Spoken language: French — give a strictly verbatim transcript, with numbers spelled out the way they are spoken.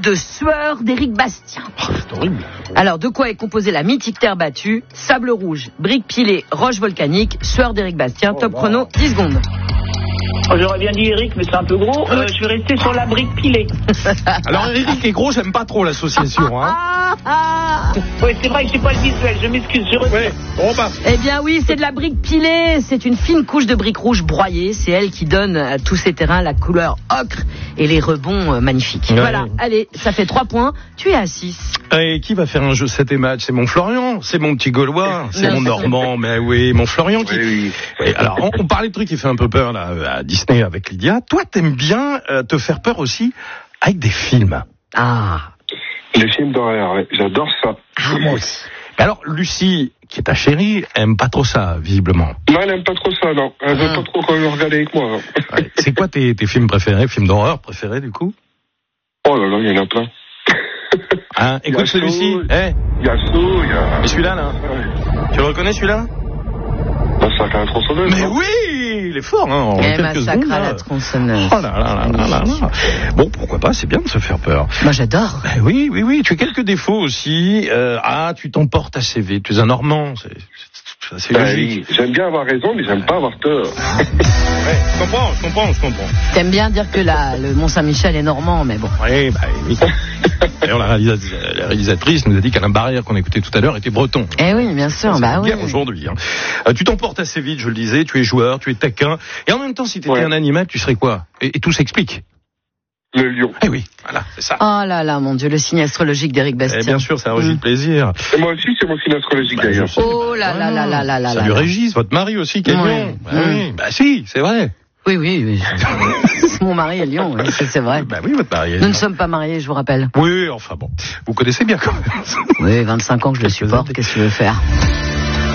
de sueur d'Éric Bastien. Oh, c'est horrible. Alors, de quoi est composée la mythique terre battue? Sable rouge, briques pilées, roche volcanique, sueur d'Éric Bastien. Oh, Top wow. chrono, dix secondes. J'aurais bien dit Eric, mais c'est un peu gros. Euh, je vais rester sur la brique pilée. Alors, Eric est gros, j'aime pas trop l'association. Hein. Ah, ah. Oui, c'est vrai que j'ai pas le visuel. Je m'excuse, je retire. Ouais, bon bah. Eh bien oui, c'est de la brique pilée. C'est une fine couche de briques rouges broyées. C'est elle qui donne à tous ces terrains la couleur ocre et les rebonds euh, magnifiques. Ouais. Voilà, allez, ça fait trois points. Tu es à six. Et qui va faire un jeu sept et match? C'est mon Florian, c'est mon petit Gaulois, c'est Non, mon c'est- Normand, mais oui, mon Florian qui... Oui, oui. Et alors, on, on parlait de trucs qui fait un peu peur là à Disney avec Lydia. Toi, t'aimes bien euh, te faire peur aussi avec des films. Ah, Les films d'horreur, ouais, j'adore ça. ah moi aussi. Alors, Lucie, qui est ta chérie, aime pas trop ça, visiblement. Non, elle aime pas trop ça, non. Elle veut Ah. pas trop qu'on le regarde avec moi. hein. Ouais. C'est quoi tes, tes films préférés, films d'horreur préférés du coup? Oh là là, il y en a plein. Hein, Il y a écoute celui-ci. Saw, Eh, Il y a Saw, il y a... et celui-là là, Ouais. tu le reconnais celui-là? Bah, ça fait un tronçonneuse. Mais hein. oui, il est fort, hein, en Eh, quelques massacre secondes. à là. la tronçonneuse. Oh là là là là là là. Bon, pourquoi pas, c'est bien de se faire peur. Moi j'adore. Ben oui, oui, oui, tu as quelques défauts aussi. Euh, ah, tu t'emportes assez vite, tu es un Normand, c'est, c'est assez Bah logique. oui, j'aime bien avoir raison, mais j'aime pas avoir tort. Ouais, je comprends, je comprends, je comprends. T'aimes bien dire que la, le Mont-Saint-Michel est normand, mais bon. Oui, bah oui. D'ailleurs, la, réalisa- la réalisatrice nous a dit qu'Alain Barrière, qu'on écoutait tout à l'heure, était breton. Eh oui, bien sûr, C'est bah une oui. guerre aujourd'hui. Hein. Euh, tu t'emportes assez vite, je le disais, tu es joueur, tu es taquin. Et en même temps, si tu étais Ouais. un animal, tu serais quoi? et, et tout s'explique. Le lion. Eh oui, voilà, c'est ça. Oh là là, mon Dieu, le signe astrologique d'Éric Eh Bastien. bien sûr, ça régit le plaisir. Et moi aussi, c'est mon signe astrologique Bah, d'ailleurs. je sais. Oh là là là là là là Salut là. Régis, votre mari aussi qui est Ouais. lion. Bah, Ouais. oui, bah si, c'est vrai. Oui, oui, oui. Mon mari est lion, oui, c'est c'est vrai. Bah oui, votre mari est Nous lion. ne sommes pas mariés, je vous rappelle. Oui, enfin bon. Vous connaissez bien quand même. Oui, vingt-cinq ans que je le supporte, qu'est-ce que tu veux faire?